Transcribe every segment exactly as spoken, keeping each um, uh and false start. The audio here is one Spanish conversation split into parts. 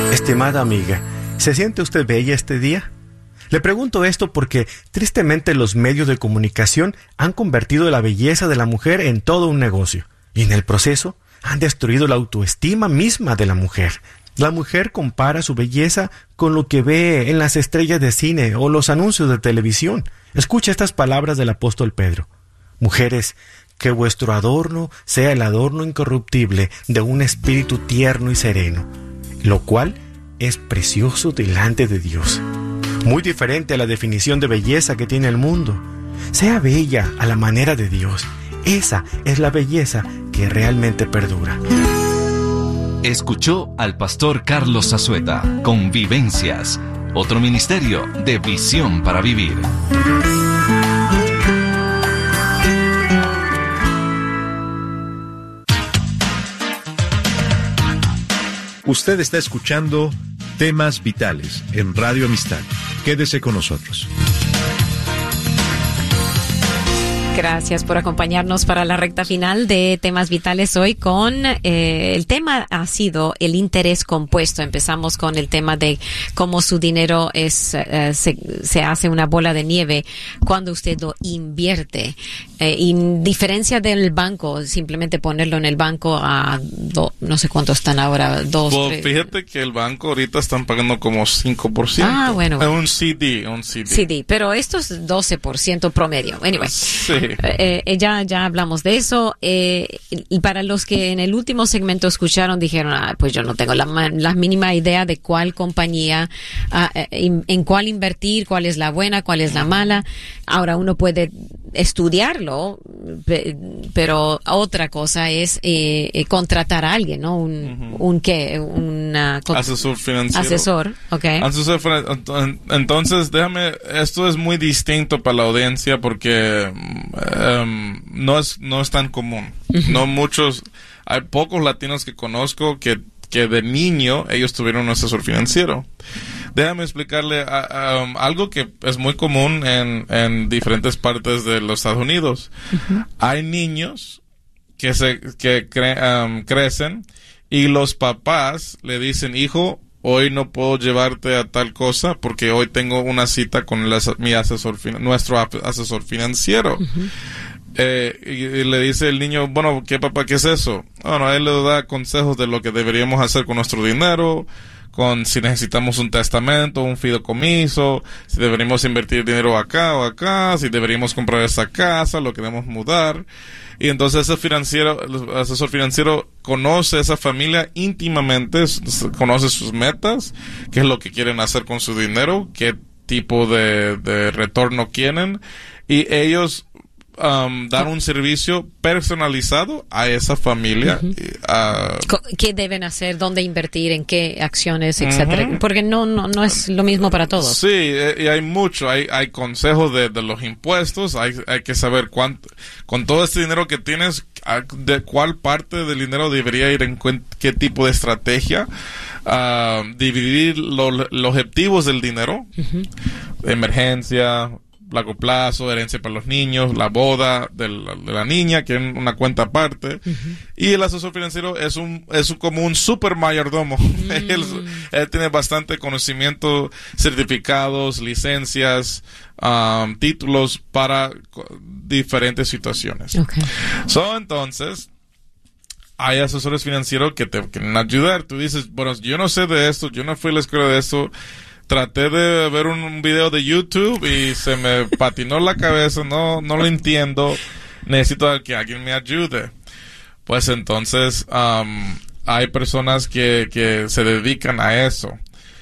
Estimada amiga, ¿se siente usted bella este día? Le pregunto esto porque tristemente los medios de comunicación han convertido la belleza de la mujer en todo un negocio y en el proceso han destruido la autoestima misma de la mujer. La mujer compara su belleza con lo que ve en las estrellas de cine o los anuncios de televisión. Escucha estas palabras del apóstol Pedro. Mujeres, que vuestro adorno sea el adorno incorruptible de un espíritu tierno y sereno, lo cual es precioso delante de Dios. Muy diferente a la definición de belleza que tiene el mundo. Sea bella a la manera de Dios. Esa es la belleza que realmente perdura. Escuchó al pastor Carlos Zazueta con Vivencias, otro ministerio de visión para vivir. Usted está escuchando Temas Vitales en Radio Amistad. Quédese con nosotros. Gracias por acompañarnos para la recta final de Temas Vitales hoy con eh, el tema ha sido el interés compuesto. Empezamos con el tema de cómo su dinero es eh, se, se hace una bola de nieve cuando usted lo invierte. Eh, y en diferencia del banco, simplemente ponerlo en el banco a do, no sé cuánto están ahora, dos, pues, tres. Fíjate que el banco ahorita están pagando como cinco por ciento. Ah, bueno. Es un C D, un C D. C D, pero esto es doce por ciento promedio. Anyway. Sí. Eh, eh, ya, ya hablamos de eso. Eh, y para los que en el último segmento escucharon, dijeron, ah, pues yo no tengo la, la mínima idea de cuál compañía, ah, en, en cuál invertir, cuál es la buena, cuál es la mala. Ahora uno puede estudiarlo, pero otra cosa es eh, eh, contratar a alguien, ¿no? Un, uh-huh. un ¿qué? Un uh, asesor financiero. Asesor, ok. Asesor, entonces, déjame, esto es muy distinto para la audiencia porque um, no es no es tan común. Uh-huh. No muchos, hay pocos latinos que conozco que, que de niño ellos tuvieron un asesor financiero. Déjame explicarle uh, um, algo que es muy común en, en diferentes partes de los Estados Unidos. Uh-huh. Hay niños que se que cre, um, crecen y los papás le dicen, hijo, hoy no puedo llevarte a tal cosa porque hoy tengo una cita con el, mi asesor, nuestro asesor financiero. Uh-huh. Eh, y, y le dice el niño, bueno, ¿qué papá, qué es eso? Bueno, él le da consejos de lo que deberíamos hacer con nuestro dinero, con si necesitamos un testamento, un fideicomiso, si deberíamos invertir dinero acá o acá, si deberíamos comprar esa casa, lo queremos mudar. Y entonces ese financiero, el asesor financiero conoce a esa familia íntimamente, conoce sus metas, qué es lo que quieren hacer con su dinero, qué tipo de, de retorno quieren, y ellos Um, dar un servicio personalizado a esa familia. Uh-huh. Uh, ¿Qué deben hacer? ¿Dónde invertir? ¿En qué acciones? Etcétera. Uh-huh. Porque no, no, no es lo mismo para todos. Sí, y hay mucho. Hay, hay consejos de, de los impuestos. Hay, hay que saber cuánto, con todo este dinero que tienes, de cuál parte del dinero debería ir en qué tipo de estrategia. Uh, dividir lo, los objetivos del dinero. Uh-huh. Emergencia, largo plazo, herencia para los niños, la boda de la, de la niña, que es una cuenta aparte. Uh-huh. Y el asesor financiero es un es un, como un super mayordomo. Mm. él, él tiene bastante conocimiento, certificados, licencias, um, títulos para diferentes situaciones. Okay. So, entonces, hay asesores financieros que te quieren ayudar. Tú dices, bueno, yo no sé de esto, yo no fui a la escuela de esto. Traté de ver un video de YouTube y se me patinó la cabeza, no no lo entiendo, necesito que alguien me ayude. Pues entonces um, hay personas que, que se dedican a eso.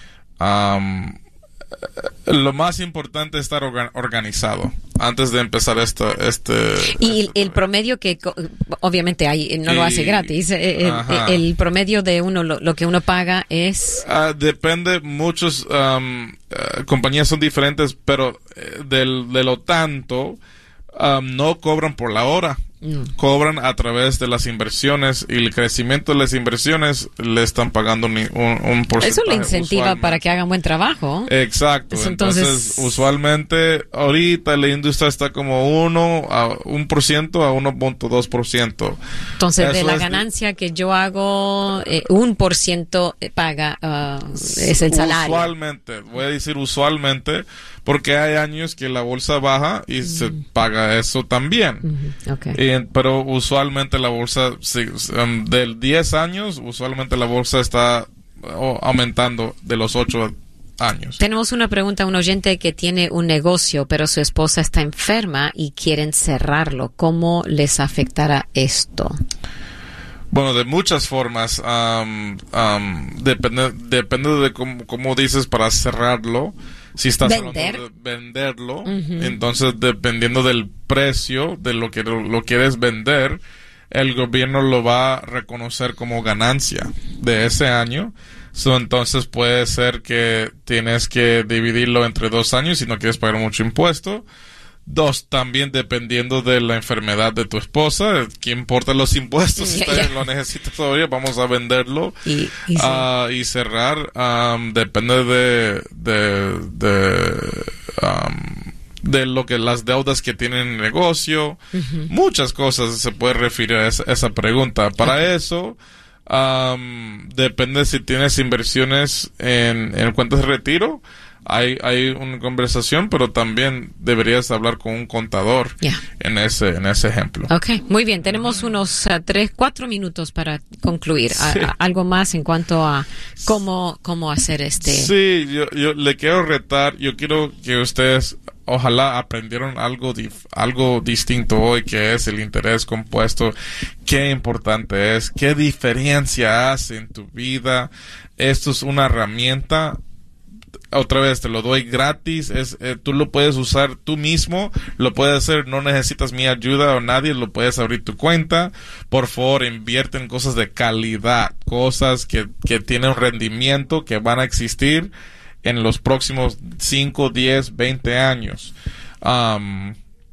Um, lo más importante es estar orga- organizado antes de empezar esto, este y este, el promedio que obviamente hay no y, lo hace gratis, el, el promedio de uno lo, lo que uno paga es uh, depende, muchos um, uh, compañías son diferentes, pero uh, del, de lo tanto um, no cobran por la hora. mm. cobran a través de las inversiones, y el crecimiento de las inversiones le están pagando un, un porcentaje. Eso le incentiva para que hagan buen trabajo. Exacto. Eso, entonces, entonces, usualmente ahorita la industria está como uno a un por ciento a uno punto dos por ciento. Entonces, Eso de la es, ganancia que yo hago, eh, un por ciento paga uh, es el salario. Usualmente, voy a decir usualmente, porque hay años que la bolsa baja y mm. se paga eso también. Mm-hmm. Okay. Y, pero usualmente la bolsa, si, um, del diez años, usualmente la bolsa está oh, aumentando de los ocho años. Tenemos una pregunta a un oyente que tiene un negocio, pero su esposa está enferma y quieren cerrarlo. ¿Cómo les afectará esto? Bueno, de muchas formas. Um, um, depende, depende de cómo, cómo dices para cerrarlo. Si estás Vender. hablando de venderlo, Uh-huh. entonces dependiendo del precio de lo que lo, lo quieres vender, el gobierno lo va a reconocer como ganancia de ese año. So, entonces puede ser que tienes que dividirlo entre dos años si no quieres pagar mucho impuesto. Dos, también dependiendo de la enfermedad de tu esposa, ¿qué importa los impuestos? Si Yeah, yeah. lo necesitas todavía, vamos a venderlo y, y, uh, y cerrar. Um, depende de de de, um, de lo que las deudas que tienen el negocio. Uh-huh. Muchas cosas se puede referir a esa, esa pregunta. Para uh-huh. eso, um, depende si tienes inversiones en, en cuentas de retiro. Hay, hay una conversación, pero también deberías hablar con un contador yeah. en ese en ese ejemplo. Okay, muy bien. Tenemos unos uh, tres, cuatro minutos para concluir. Sí. A, a, algo más en cuanto a cómo cómo hacer este. Sí, yo yo le quiero retar. Yo quiero que ustedes ojalá aprendieron algo dif- algo distinto hoy, que es el interés compuesto. Qué importante es, qué diferencia hace en tu vida. Esto es una herramienta. Otra vez te lo doy gratis, es eh, tú lo puedes usar tú mismo, lo puedes hacer, no necesitas mi ayuda o nadie, lo puedes abrir tu cuenta. Por favor, invierte en cosas de calidad, cosas que, que tienen rendimiento, que van a existir en los próximos cinco, diez, veinte años. Um,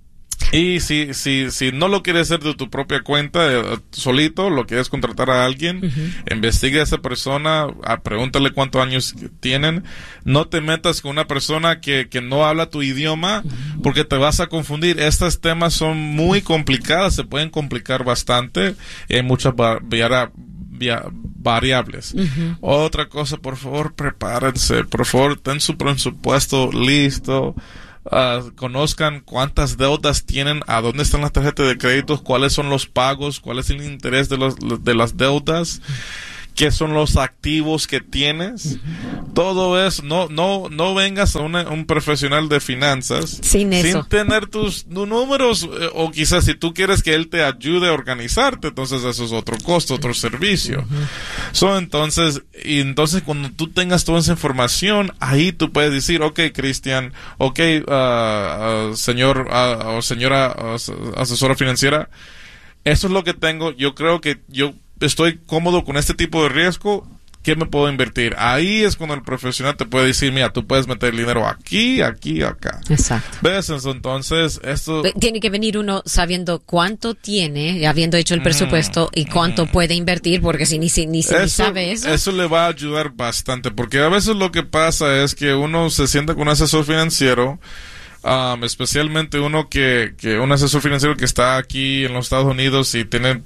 Y si, si, si no lo quieres hacer de tu propia cuenta, eh, solito, lo quieres contratar a alguien, uh-huh. investiga a esa persona, a, pregúntale cuántos años tienen. No te metas con una persona que, que no habla tu idioma, uh-huh. porque te vas a confundir. Estos temas son muy complicados, se pueden complicar bastante, y hay muchas va- via- via- variables. Uh-huh. Otra cosa, por favor, prepárense, por favor, ten su presupuesto listo. Uh, conozcan cuántas deudas tienen, a dónde están las tarjetas de crédito, cuáles son los pagos, cuál es el interés de, los, de las deudas, qué son los activos que tienes. Uh-huh. Todo eso, no no no vengas a una, un profesional de finanzas sin, eso. sin tener tus números, eh, o quizás si tú quieres que él te ayude a organizarte, entonces eso es otro costo, otro servicio. Uh-huh. So, entonces, y entonces cuando tú tengas toda esa información, ahí tú puedes decir, ok, Cristian, ok, uh, uh, señor uh, o señora uh, asesora financiera, eso es lo que tengo, yo creo que yo estoy cómodo con este tipo de riesgo, ¿qué me puedo invertir? Ahí es cuando el profesional te puede decir, mira, tú puedes meter el dinero aquí, aquí, acá. Exacto. ¿Ves? Entonces, esto... Tiene que venir uno sabiendo cuánto tiene, habiendo hecho el presupuesto, mm, y cuánto mm. puede invertir, porque si ni, si, ni, si, eso, ni sabe eso... Eso le va a ayudar bastante, porque a veces lo que pasa es que uno se sienta con un asesor financiero, um, especialmente uno que, que un asesor financiero que está aquí en los Estados Unidos y tiene...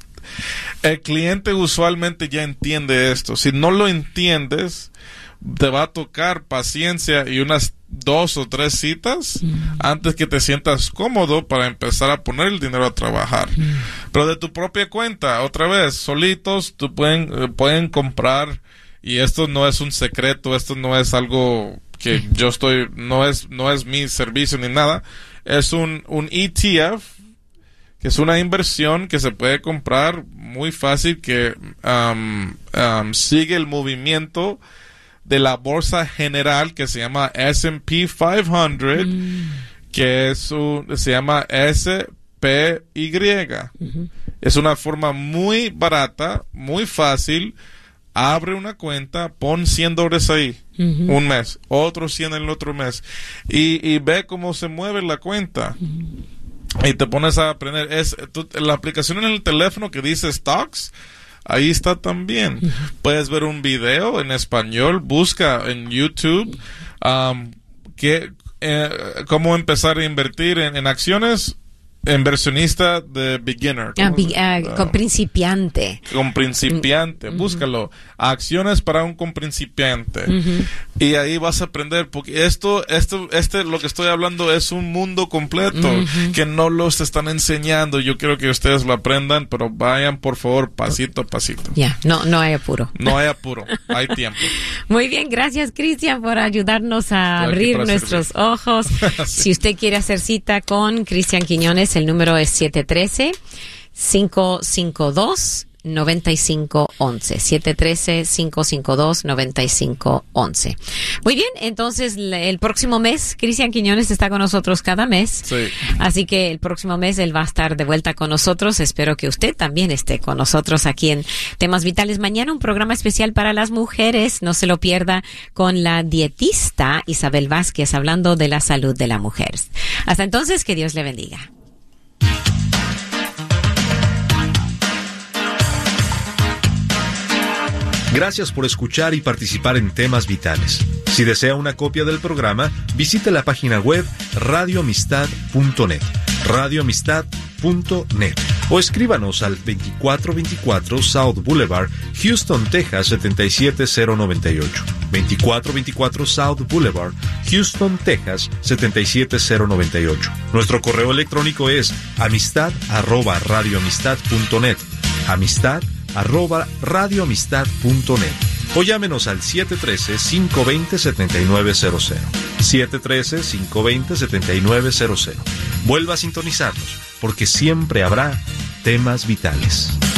El cliente usualmente ya entiende esto. Si no lo entiendes, te va a tocar paciencia y unas dos o tres citas mm. antes que te sientas cómodo para empezar a poner el dinero a trabajar. Mm. Pero de tu propia cuenta, otra vez, solitos, tú pueden, eh, pueden comprar, y esto no es un secreto, esto no es algo que mm. yo estoy, no es, no es mi servicio ni nada, es un, un E T F, que es una inversión que se puede comprar muy fácil, que um, um, sigue el movimiento de la bolsa general, que se llama S and P quinientos, mm. que es un, se llama S P Y. Uh-huh. Es una forma muy barata, muy fácil. Abre una cuenta, pon cien dólares ahí, uh-huh. un mes, otros cien en el otro mes, y, y ve cómo se mueve la cuenta. Uh-huh. y te pones a aprender. Es tú, la aplicación en el teléfono que dice Stocks, ahí está también. Uh-huh. Puedes ver un video en español, busca en YouTube um, que, eh, cómo empezar a invertir en, en acciones. Inversionista de beginner. Ah, bi- uh, con principiante. Con principiante, uh-huh. Búscalo. Acciones para un con principiante. Uh-huh. Y ahí vas a aprender, porque esto, esto, este, lo que estoy hablando es un mundo completo uh-huh. que no los están enseñando. Yo quiero que ustedes lo aprendan, pero vayan por favor pasito a pasito. Ya, yeah, no, no hay apuro. No hay apuro, hay tiempo. Muy bien, gracias Cristian por ayudarnos a Estoy abrir nuestros servir. ojos. Sí. Si usted quiere hacer cita con Cristian Quiñones, el número es siete uno tres, cinco cinco dos, nueve cinco uno uno. siete uno tres, cinco cinco dos, nueve cinco uno uno. Muy bien, entonces el próximo mes Cristian Quiñones está con nosotros cada mes. Sí. Así que el próximo mes él va a estar de vuelta con nosotros. Espero que usted también esté con nosotros aquí en Temas Vitales. Mañana un programa especial para las mujeres. No se lo pierda, con la dietista Isabel Vázquez, hablando de la salud de la mujer. Hasta entonces, que Dios le bendiga. Gracias por escuchar y participar en Temas Vitales. Si desea una copia del programa, visite la página web radio amistad punto net, radio amistad punto net, o escríbanos al veinticuatro veinticuatro South Boulevard, Houston, Texas setenta y siete cero noventa y ocho. veinticuatro veinticuatro South Boulevard, Houston, Texas setenta y siete cero noventa y ocho. Nuestro correo electrónico es amistad arroba radio amistad punto net, amistad arroba radio amistad punto net, o llámenos al siete uno tres, cinco dos cero, siete nueve cero cero, siete uno tres, cinco dos cero, siete nueve cero cero. Vuelva a sintonizarnos, porque siempre habrá Temas Vitales.